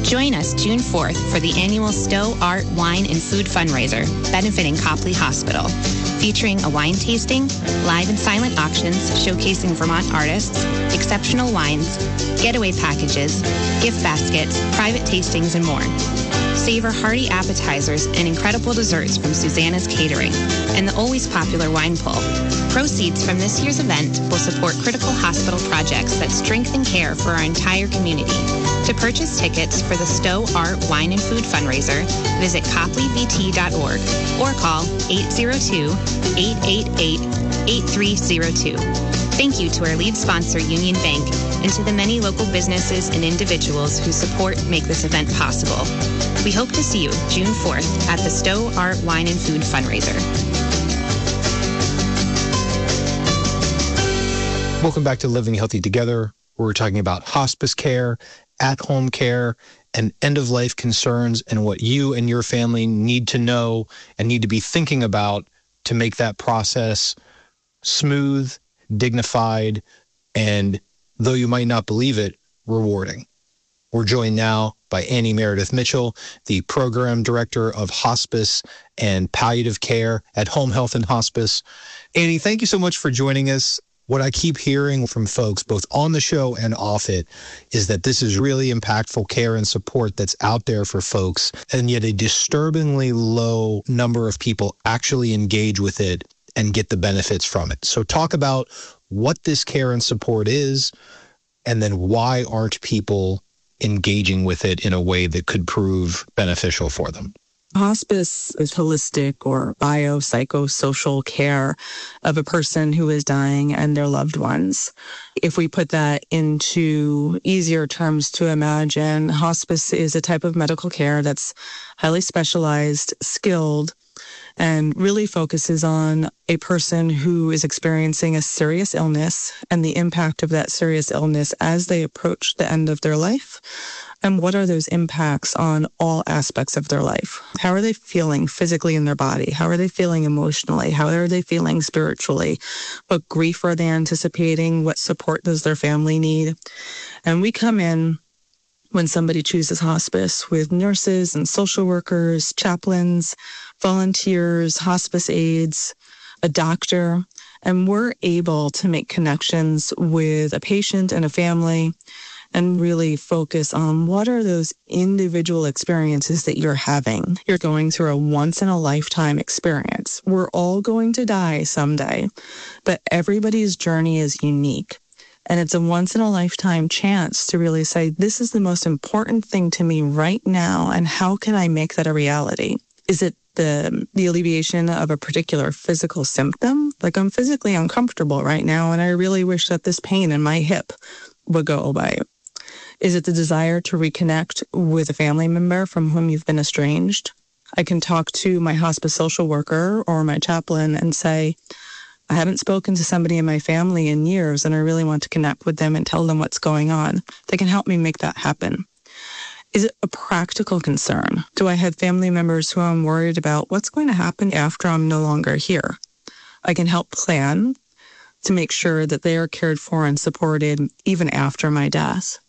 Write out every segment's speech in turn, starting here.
Join us June 4th for the annual Stowe Art, Wine, and Food fundraiser benefiting Copley Hospital, featuring a wine tasting, live and silent auctions showcasing Vermont artists, exceptional wines, getaway packages, gift baskets, private tastings, and more. Savor hearty appetizers and incredible desserts from Susanna's Catering and the always popular wine pull. Proceeds from this year's event will support critical hospital projects that strengthen care for our entire community. To purchase tickets for the Stowe Art, Wine, and Food fundraiser, visit copleyvt.org or call 802-888-8302. Thank you to our lead sponsor, Union Bank, and to the many local businesses and individuals whose support make this event possible. We hope to see you June 4th at the Stowe Art, Wine, and Food fundraiser. Welcome back to Living Healthy Together, where we're talking about hospice care, at-home care, and end-of-life concerns, and what you and your family need to know and need to be thinking about to make that process smooth, dignified, and, though you might not believe it, rewarding. We're joined now by Annie Meredith Mitchell, the Program Director of Hospice and Palliative Care at Home Health and Hospice. Annie, thank you so much for joining us. What I keep hearing from folks, both on the show and off it, is that this is really impactful care and support that's out there for folks, and yet a disturbingly low number of people actually engage with it and get the benefits from it. So talk about what this care and support is, and then why aren't people engaging with it in a way that could prove beneficial for them? Hospice is holistic or biopsychosocial care of a person who is dying and their loved ones. If we put that into easier terms to imagine, hospice is a type of medical care that's highly specialized, skilled, and really focuses on a person who is experiencing a serious illness and the impact of that serious illness as they approach the end of their life. And what are those impacts on all aspects of their life? How are they feeling physically in their body? How are they feeling emotionally? How are they feeling spiritually? What grief are they anticipating? What support does their family need? And we come in when somebody chooses hospice with nurses and social workers, chaplains, volunteers, hospice aides, a doctor, and we're able to make connections with a patient and a family and really focus on what are those individual experiences that you're having. You're going through a once-in-a-lifetime experience. We're all going to die someday, but everybody's journey is unique. And it's a once-in-a-lifetime chance to really say, this is the most important thing to me right now, and how can I make that a reality? Is it the alleviation of a particular physical symptom? Like, I'm physically uncomfortable right now, and I really wish that this pain in my hip would go away. Is it the desire to reconnect with a family member from whom you've been estranged? I can talk to my hospice social worker or my chaplain and say, I haven't spoken to somebody in my family in years, and I really want to connect with them and tell them what's going on. They can help me make that happen. Is it a practical concern? Do I have family members who I'm worried about what's going to happen after I'm no longer here? I can help plan to make sure that they are cared for and supported even after my death.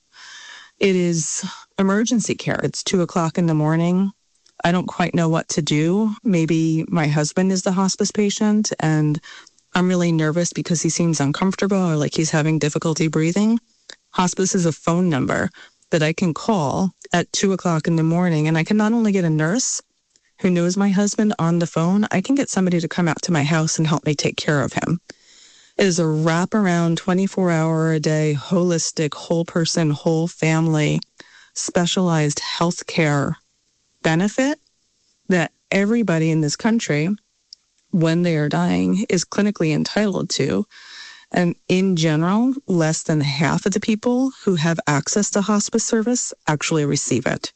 It is emergency care. It's 2:00 in the morning. I don't quite know what to do. Maybe my husband is the hospice patient and I'm really nervous because he seems uncomfortable or like he's having difficulty breathing. Hospice is a phone number that I can call at 2:00 in the morning, and I can not only get a nurse who knows my husband on the phone, I can get somebody to come out to my house and help me take care of him. It is a wraparound 24-hour-a-day, holistic, whole person, whole family, specialized healthcare benefit that everybody in this country, when they are dying, is clinically entitled to. And in general, less than half of the people who have access to hospice service actually receive it.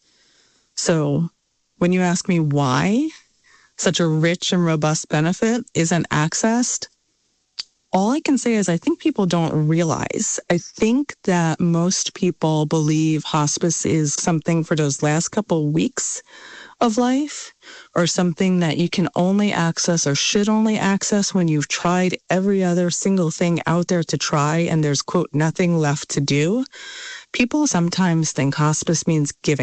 So when you ask me why such a rich and robust benefit isn't accessed, all I can say is I think people don't realize. I think that most people believe hospice is something for those last couple weeks of life, or something that you can only access or should only access when you've tried every other single thing out there to try and there's, quote, nothing left to do. People sometimes think hospice means giving